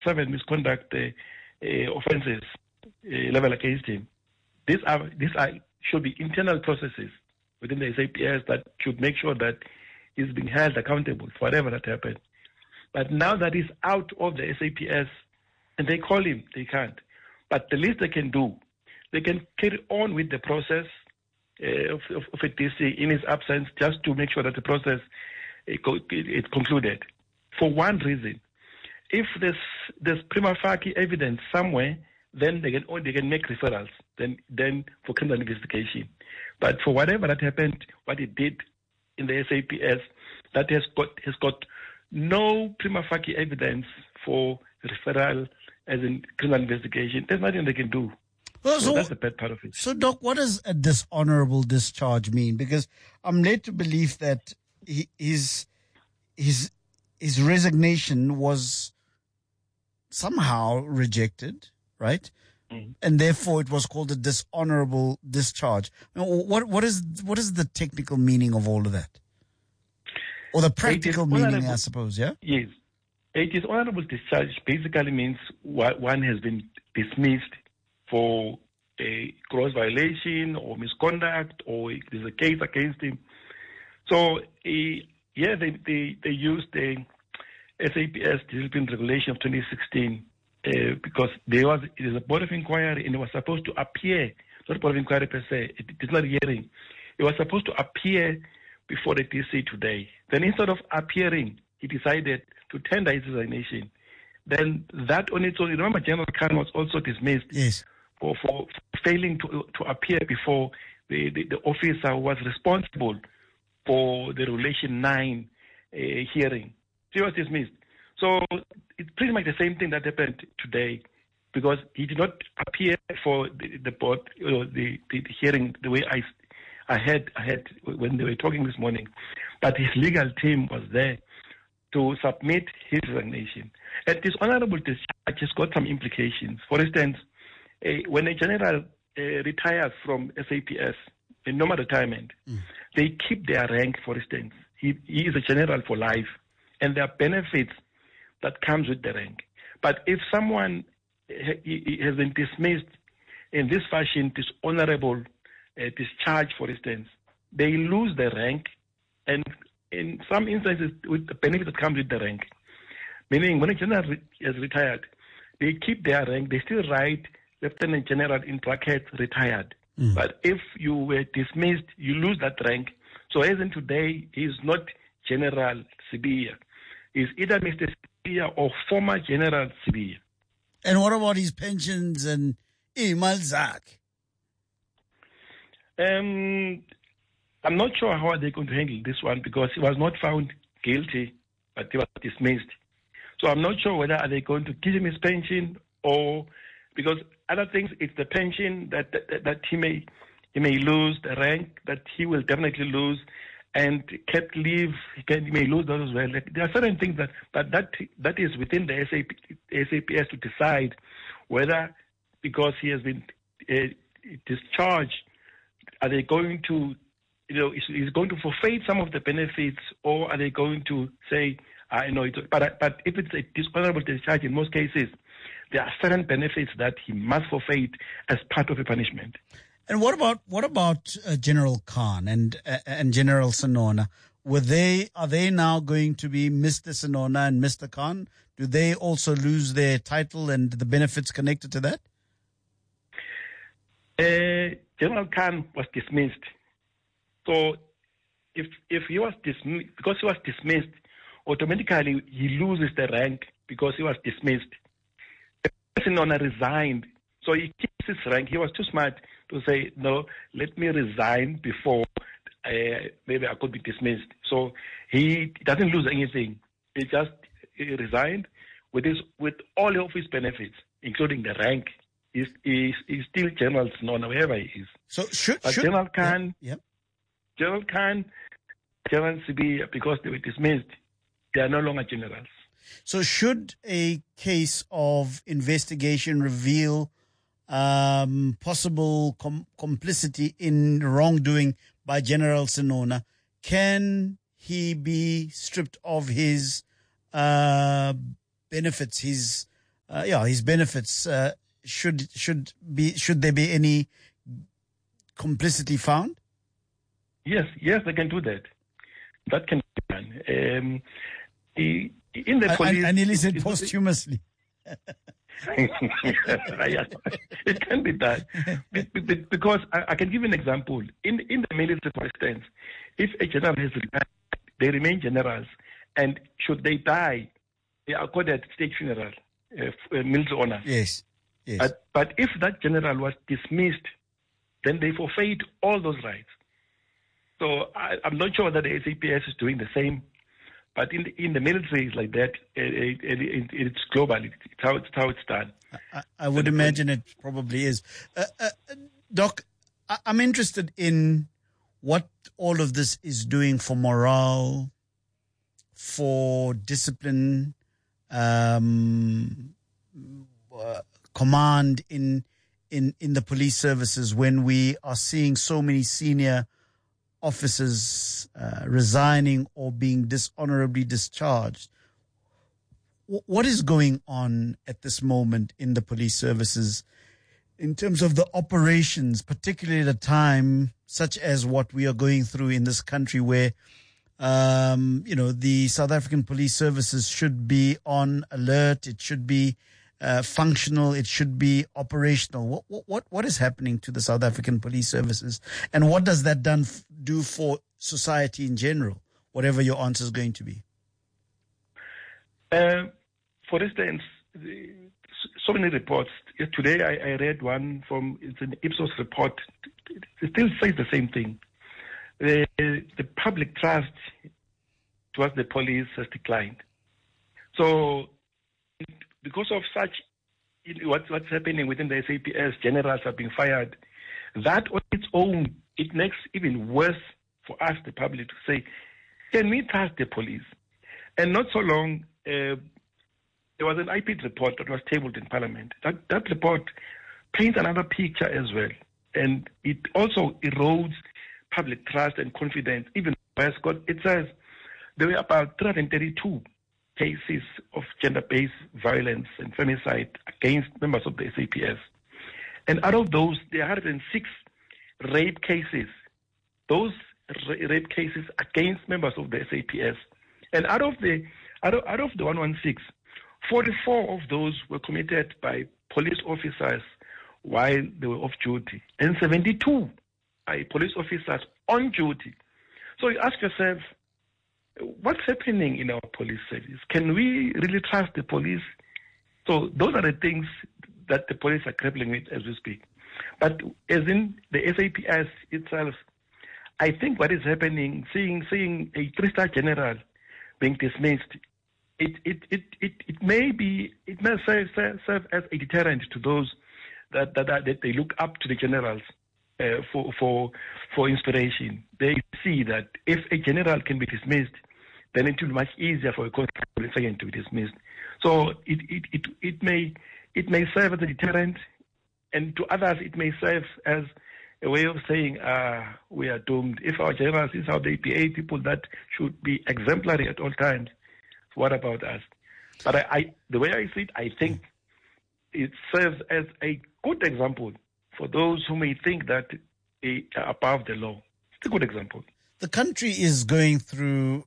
7 misconduct offences level against him. These should be internal processes within the SAPS that should make sure that he's being held accountable for whatever that happened. But now that he's out of the SAPS and they call him, they can't. But the least they can do, they can carry on with the process of a DC in his absence, just to make sure that the process is concluded. For one reason, if there's prima facie evidence somewhere, then they can make referrals then for criminal investigation. But for whatever that happened, what it did in the SAPS, that has got no prima facie evidence for referral as in criminal investigation. There's nothing they can do. Well, so that's the bad part of it. So, Doc, what does a dishonorable discharge mean? Because I'm led to believe that his resignation was somehow rejected, right? Mm-hmm. And therefore it was called a dishonorable discharge. What is the technical meaning of all of that? Or the practical meaning, I suppose, yeah? Yes. A dishonorable discharge basically means one has been dismissed for a gross violation or misconduct, or there's a case against him. So, they used the SAPS Discipline Regulation of 2016 because it is a board of inquiry and it was supposed to appear, not a board of inquiry per se, it is not a hearing. It was supposed to appear before the DC today. Then instead of appearing, he decided to tender his resignation. Then that on its own, remember General Khan was also dismissed. Yes. For failing to appear before the officer who was responsible for the Regulation 9 hearing. He was dismissed. So it's pretty much the same thing that happened today, because he did not appear for the board, the hearing the way I had when they were talking this morning. But his legal team was there to submit his resignation. And this honorable discharge has got some implications. For instance, when a general retires from SAPS, in normal retirement, they keep their rank, for instance. He is a general for life, and there are benefits that comes with the rank. But if someone has been dismissed in this fashion, dishonorable discharge, for instance, they lose their rank, and in some instances, with the benefit that comes with the rank. Meaning, when a general is retired, they keep their rank, they still write Lieutenant General in brackets retired. But if you were dismissed, you lose that rank. So as in today, he is not General Sibiya. He's either Mr. Sibiya or former General Sibiya. And what about his pensions and Malzak? I'm not sure how they're going to handle this one, because he was not found guilty, but he was dismissed. So I'm not sure whether are they going to give him his pension, or because other things, it's the pension that he may lose, the rank that he will definitely lose, and kept leave he may lose those as well. There are certain things that is within the SAPS to decide whether, because he has been discharged, are they going to, is going to forfeit some of the benefits, or are they going to say, but if it's a dishonorable discharge, in most cases, there are certain benefits that he must forfeit as part of a punishment. And what about General Khan and General Sinona? Are they now going to be Mr. Sinona and Mr. Khan? Do they also lose their title and the benefits connected to that? General Khan was dismissed. So if he was dismissed, because he was dismissed, automatically he loses the rank because he was dismissed. Sinona resigned, so he keeps his rank. He was too smart to say, no, let me resign before maybe I could be dismissed. So he doesn't lose anything. He just resigned with all of his benefits, including the rank. He's still General Sinona, wherever he is. So General Khan, General Khan, General Sibiya, because they were dismissed, they are no longer generals. So should a case of investigation reveal possible complicity in wrongdoing by General Sinona, can he be stripped of his benefits, his his benefits. Should there be any complicity found? Yes, they can do that. That can be done. In the police, I nearly said posthumously. It can be done because I can give you an example. In the military, for instance, if a general has retired, they remain generals, and should they die, they are accorded state funeral, military honor. Yes. But if that general was dismissed, then they forfeit all those rights. So I'm not sure that the SAPS is doing the same. But in the military, it's like that. It's global. It's how it's done. I would imagine it probably is. Doc, I'm interested in what all of this is doing for morale, for discipline, command in the police services when we are seeing so many senior officers resigning or being dishonorably discharged. What is going on at this moment in the police services in terms of the operations, particularly at a time such as what we are going through in this country where, the South African police services should be on alert. It should be functional. It should be operational. What is happening to the South African police services, and what does that do for society in general? Whatever your answer is going to be. For instance, so many reports. Today I read one it's an Ipsos report. It still says the same thing. The public trust towards the police has declined. So, because of such, what's happening within the SAPS, generals are being fired. That on its own, it makes even worse for us, the public, to say, can we trust the police? And not so long, there was an IP report that was tabled in Parliament. That report paints another picture as well. And it also erodes public trust and confidence, even worse, because it says there were about 332 cases of gender-based violence and femicide against members of the SAPS. And out of those, there are 106 rape cases. Those rape cases against members of the SAPS. And out of the 116, 44 of those were committed by police officers while they were off duty, and 72 by police officers on duty. So you ask yourself, what's happening in our police service? Can we really trust the police? So those are the things that the police are grappling with as we speak. But as in the SAPS itself, I think what is happening, seeing a 3-star general being dismissed, it may serve as a deterrent to those that they look up to the generals for inspiration. They see that if a general can be dismissed, then it will be much easier for a constable second to be dismissed. So it may serve as a deterrent, and to others it may serve as a way of saying we are doomed. If our generals is how they behave, people that should be exemplary at all times, what about us? But the way I see it, I think it serves as a good example for those who may think that they are above the law. It's a good example. The country is going through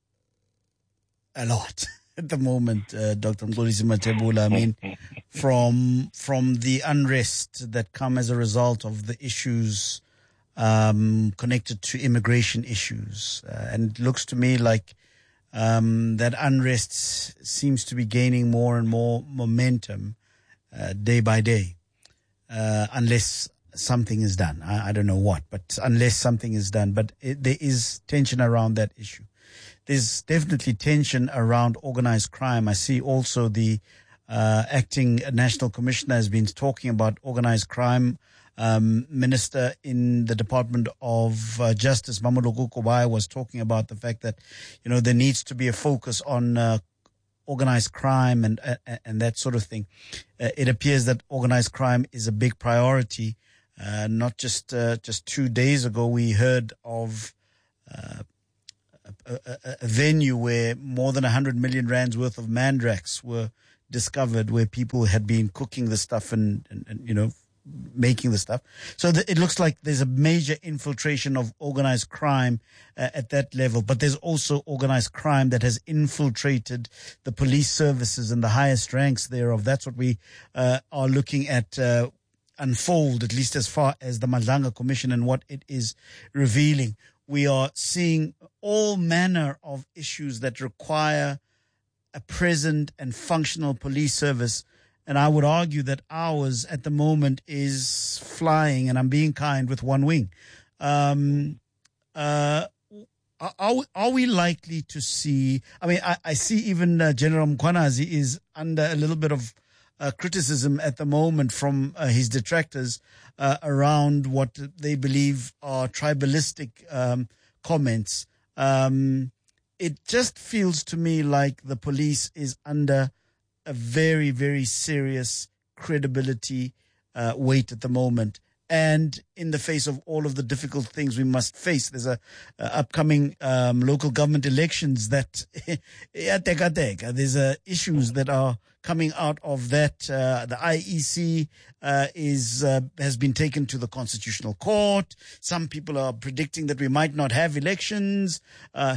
a lot at the moment, Dr. Mxolisi Mathebula. I mean, from the unrest that come as a result of the issues connected to immigration issues. And it looks to me like that unrest seems to be gaining more and more momentum day by day, unless something is done. I don't know what, but unless something is done. But there is tension around that issue. There's definitely tension around organized crime. I see also the acting national commissioner has been talking about organized crime. Minister in the Department of Justice, Mameloko Kobaya, was talking about the fact that, there needs to be a focus on organized crime and that sort of thing. It appears that organized crime is a big priority. Not just 2 days ago, we heard of a venue where more than 100 million rands worth of mandrax were discovered where people had been cooking the stuff and making the stuff. So it looks like there's a major infiltration of organized crime at that level. But there's also organized crime that has infiltrated the police services and the highest ranks thereof. That's what we are looking at unfold, at least as far as the Madlanga Commission and what it is revealing. We are seeing all manner of issues that require a present and functional police service. And I would argue that ours at the moment is flying, and I'm being kind, with one wing. Are we likely to see? I mean, I see even General Mkhwanazi is under a little bit of criticism at the moment from his detractors around what they believe are tribalistic comments. It just feels to me like the police is under a very, very serious credibility weight at the moment. And in the face of all of the difficult things we must face, there's a upcoming local government elections that there's issues that are coming out of that. The IEC has been taken to the Constitutional Court. Some people are predicting that we might not have elections. Are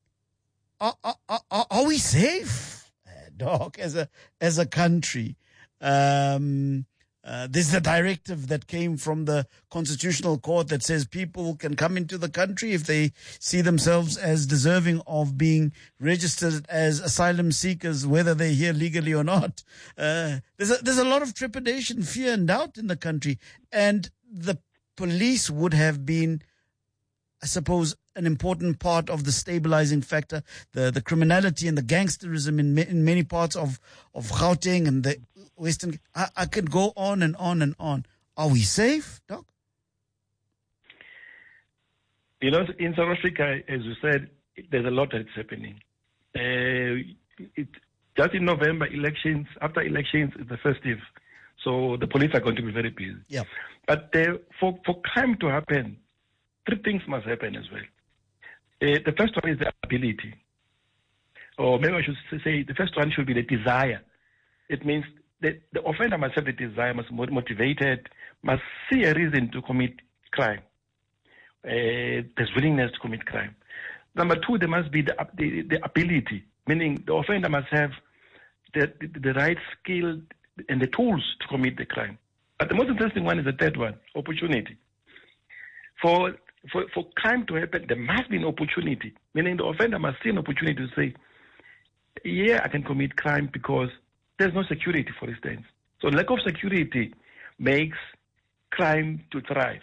we safe, Doc, as a country? There's a directive that came from the Constitutional Court that says people can come into the country if they see themselves as deserving of being registered as asylum seekers, whether they're here legally or not. There's a lot of trepidation, fear, and doubt in the country, and the police would have been, I suppose, an important part of the stabilizing factor. The criminality and the gangsterism in many parts of Gauteng and the Western. I could go on and on and on. Are we safe, Doc? In South Africa, as you said, there's a lot that's happening. Just in November, after elections, it's the festive. So the police are going to be very busy. Yeah. But for crime to happen, three things must happen as well. The first one is the ability. Or maybe I should say the first one should be the desire. It means that the offender must have the desire, must be motivated, must see a reason to commit crime. There's willingness to commit crime. Number two, there must be the ability, meaning the offender must have the right skill and the tools to commit the crime. But the most interesting one is the third one, opportunity. For crime to happen, there must be an opportunity, meaning the offender must see an opportunity to say, yeah, I can commit crime because there's no security, for instance. So lack of security makes crime to thrive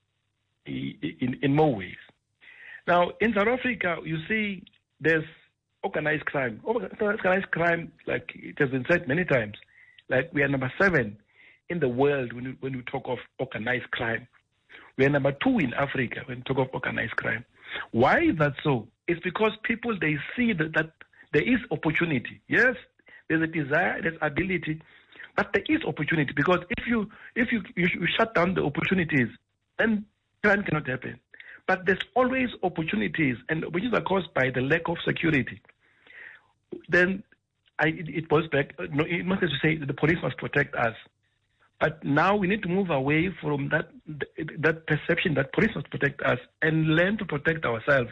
in more ways. Now, in South Africa, you see there's organized crime. Organized crime, like it has been said many times, like we are number 7 in the world when we talk of organized crime. We are number 2 in Africa when we talk of organized crime. Why is that so? It's because people, they see that there is opportunity. Yes, there's a desire, there's ability, but there is opportunity, because if you shut down the opportunities, then crime cannot happen. But there's always opportunities, and which are caused by the lack of security. Then it goes back. No, it must say that the police must protect us. But now we need to move away from that perception that police must protect us and learn to protect ourselves.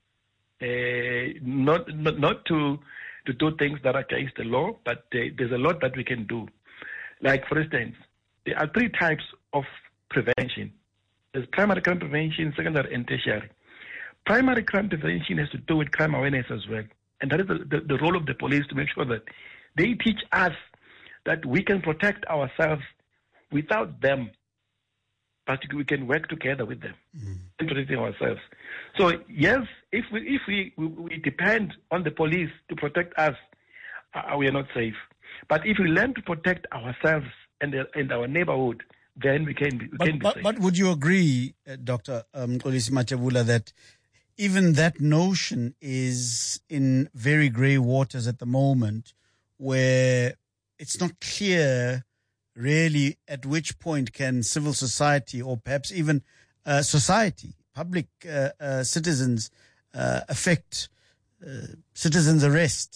Not to do things that are against the law, but there's a lot that we can do. Like, for instance, there are 3 types of prevention. There's primary crime prevention, secondary, and tertiary. Primary crime prevention has to do with crime awareness as well. And that is the role of the police, to make sure that they teach us that we can protect ourselves without them, but we can work together with them in protecting ourselves. So yes, if we depend on the police to protect us, we are not safe. But if we learn to protect ourselves and our neighborhood, then we can be safe. But would you agree, Dr. Mxolisi Matebula, that even that notion is in very grey waters at the moment, where it's not clear really at which point can civil society, or perhaps even society, public citizens affect citizens' arrest,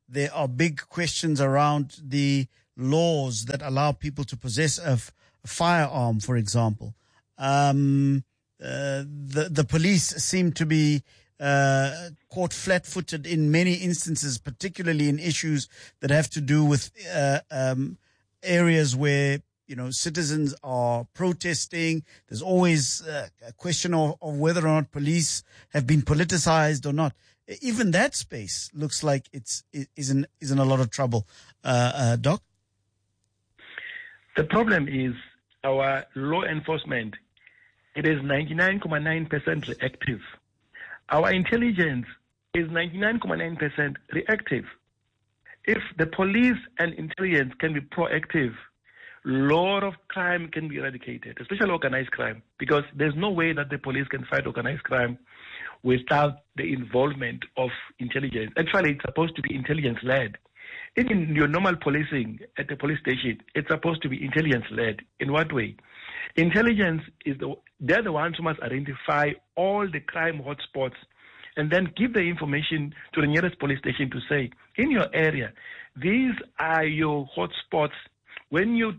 There are big questions around the laws that allow people to possess a firearm, for example. The police seem to be caught flat-footed in many instances, particularly in issues that have to do with areas where, citizens are protesting. There's always a question of whether or not police have been politicized or not. Even that space looks like is in a lot of trouble. Doc? The problem is our law enforcement. It is 99.9% reactive. Our intelligence is 99.9% reactive. If the police and intelligence can be proactive, a lot of crime can be eradicated, especially organized crime, because there's no way that the police can fight organized crime without the involvement of intelligence. Actually, it's supposed to be intelligence-led. In your normal policing at the police station, it's supposed to be intelligence-led. In what way? Intelligence they're the ones who must identify all the crime hotspots and then give the information to the nearest police station to say, in your area, these are your hotspots. When you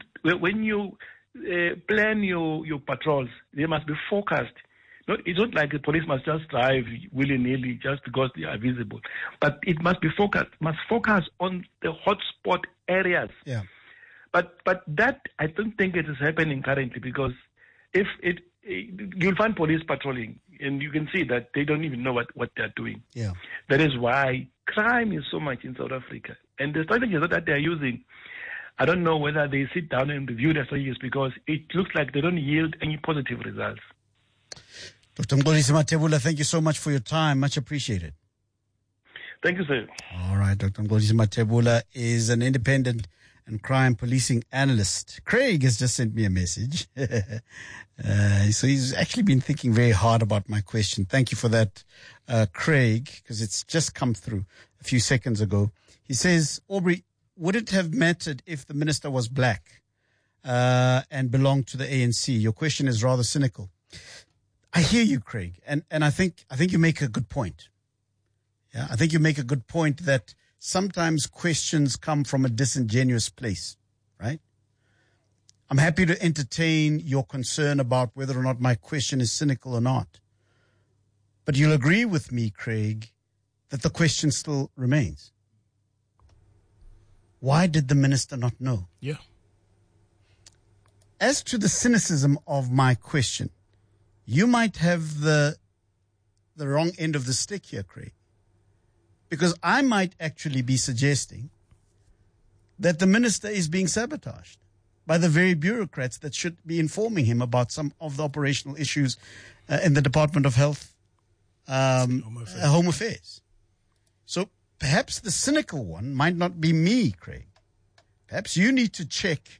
plan your patrols, they must be focused. It's not like the police must just drive willy-nilly just because they are visible. But it must be focused, must focus on the hotspot areas. Yeah. But that, I don't think it is happening currently, because you'll find police patrolling, and you can see that they don't even know what they're doing. Yeah. That is why crime is so much in South Africa. And the strategies that they're using, I don't know whether they sit down and review their strategies, because it looks like they don't yield any positive results. Dr. Mxolisi Mathebula, thank you so much for your time. Much appreciated. Thank you, sir. All right. Dr. Mxolisi Mathebula is an independent and crime policing analyst. Craig has just sent me a message. So he's actually been thinking very hard about my question. Thank you for that, Craig, because it's just come through a few seconds ago. He says, Aubrey, would it have mattered if the minister was black and belonged to the ANC? Your question is rather cynical. I hear you, Craig, and I think you make a good point. Yeah, I think you make a good point that sometimes questions come from a disingenuous place, right? I'm happy to entertain your concern about whether or not my question is cynical or not. But you'll agree with me, Craig, that the question still remains. Why did the minister not know? Yeah. As to the cynicism of my question, you might have the wrong end of the stick here, Craig. Because I might actually be suggesting that the minister is being sabotaged by the very bureaucrats that should be informing him about some of the operational issues in the Department of Health, Home Affairs. So perhaps the cynical one might not be me, Craig. Perhaps you need to check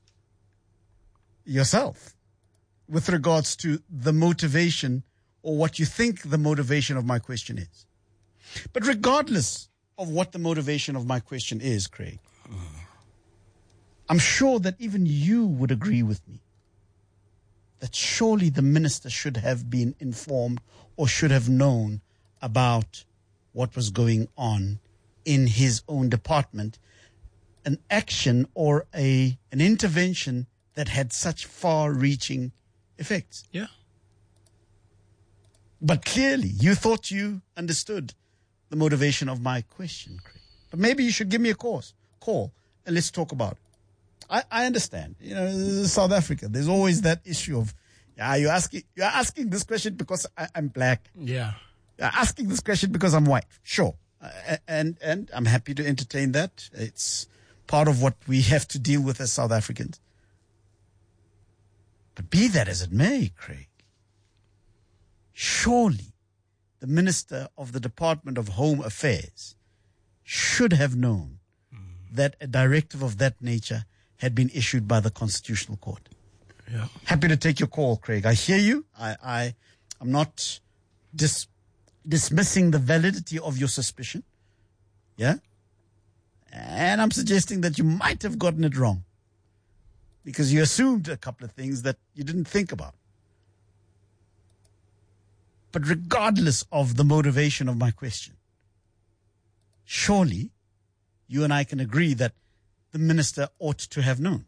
yourself with regards to the motivation or what you think the motivation of my question is. But regardless of what the motivation of my question is, Craig, I'm sure that even you would agree with me that surely the minister should have been informed or should have known about what was going on in his own department, an action or an intervention that had such far-reaching effects. Yeah. But clearly, you thought you understood the motivation of my question, Craig. But maybe you should give me a call, and let's talk about it. I understand. South Africa, there's always that issue of, you're asking this question because I'm black. Yeah. You're asking this question because I'm white. Sure. And I'm happy to entertain that. It's part of what we have to deal with as South Africans. But be that as it may, Craig, surely the Minister of the Department of Home Affairs should have known that a directive of that nature had been issued by the Constitutional Court. Yeah. Happy to take your call, Craig. I hear you. I'm not dismissing the validity of your suspicion. Yeah? And I'm suggesting that you might have gotten it wrong because you assumed a couple of things that you didn't think about. But regardless of the motivation of my question, surely you and I can agree that the minister ought to have known.